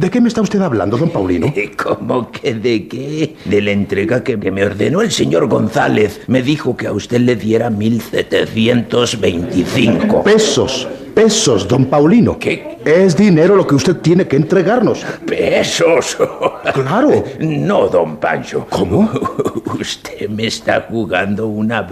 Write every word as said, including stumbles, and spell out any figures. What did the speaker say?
¿De qué me está usted hablando, don Paulino? ¿Cómo que de qué? De la entrega que me ordenó el señor González. Me dijo que a usted le diera mil setecientos veinticinco. Pesos, pesos, don Paulino. ¿Qué? Es dinero lo que usted tiene que entregarnos. ¿Pesos? Claro. No, don Pancho. ¿Cómo? Usted me está jugando una